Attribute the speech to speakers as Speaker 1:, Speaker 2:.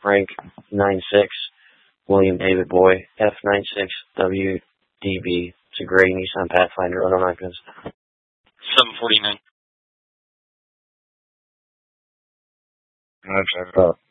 Speaker 1: Frank 96, William David Boy, F96 WDB. It's a gray Nissan Pathfinder, owner occupants.
Speaker 2: 749.
Speaker 3: I'll check up.